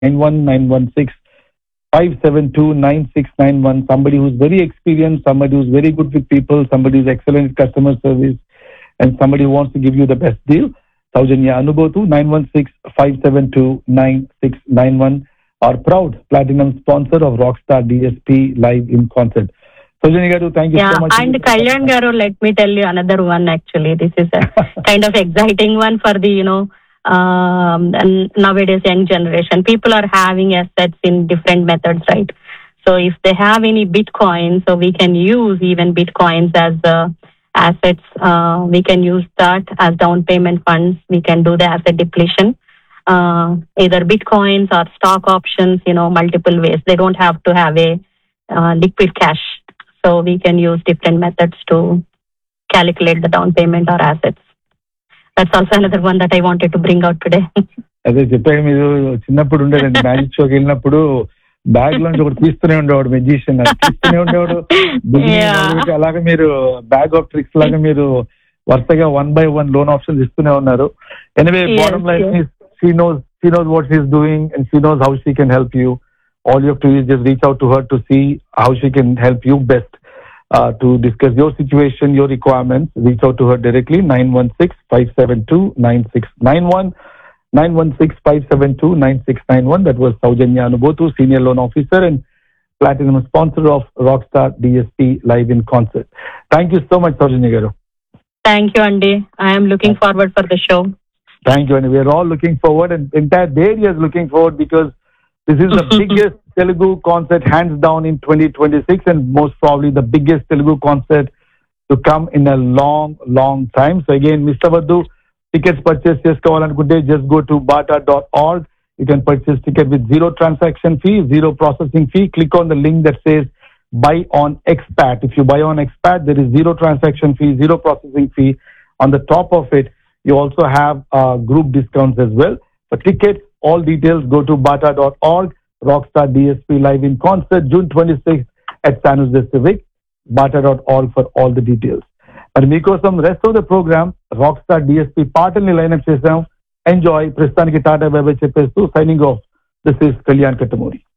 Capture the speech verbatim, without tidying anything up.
nine one nine one six five seven two nine six nine one. Somebody who's very experienced, somebody who's very good with people, somebody who's excellent at customer service, and somebody who wants to give you the best deal. Saujanya Anubothu, nine one six five seven two nine six nine one, our proud platinum sponsor of Rockstar D S P Live in Concert. Saujanya Garu, thank you yeah, so much. And Kalyan Garu, let me tell you another one actually. This is a kind of exciting one for the, you know, um, nowadays young generation. People are having assets in different methods, right? So if they have any Bitcoin, so we can use even Bitcoins as uh, assets. Uh, we can use that as down payment funds. We can do the asset depletion. Uh, either Bitcoins or stock options, you know, multiple ways. They don't have to have a uh, liquid cash. So we can use different methods to calculate the down payment or assets. That's also another one that I wanted to bring out today. అదే చెప్పాను, మీరు చిన్నప్పుడు ఉండేదండి magic షోకి వెళ్ళినప్పుడు bag లోంచి ఒకటి తీస్తూనే ఉండేవాడు మెజిషియన్, తీస్తూనే ఉండేవాడు. అలాగే మీరు బ్యాగ్ ఆఫ్ ట్రిక్స్ లాగా మీరు వరుసగా one by one loan options ఇస్తూనే ఉన్నారు. Anyway bottom line is she knows she knows what she is doing and she knows how she can help you. All you have to do is just reach out to her to see how she can help you best uh, to discuss your situation, your requirements. Reach out to her directly, nine one six five seven two nine six nine one, nine one six five seven two nine six nine one. That was Saujanya Anubothu, Senior Loan Officer and Platinum Sponsor of Rockstar D S P Live in Concert. Thank you so much, Saujanya Garu. Thank you, Andy. I am looking forward for the show. Thank you, Andy. We are all looking forward, and entire Bay Area is looking forward because this is the biggest Telugu concert hands down in twenty twenty-six, and most probably the biggest Telugu concert to come in a long, long time. So again, Mister Vaddu, tickets purchase chesukovalanunte just go to bata dot org. You can purchase ticket with zero transaction fee, zero processing fee. Click on the link that says buy on Expat. If you buy on Expat, there is zero transaction fee, zero processing fee. On the top of it, you also have uh, group discounts as well. For tickets, all details go to bata dot org. Rockstar D S P Live in Concert, June twenty-sixth at San Jose Civic. bata dot org for all the details. And meekosam rest of the program, Rockstar D S P పాటల్ని line-up చేసాం. Enjoy. ప్రస్తుతానికి tata bye by చెప్పేస్తూ signing off. This is Kalyan Kattamuri.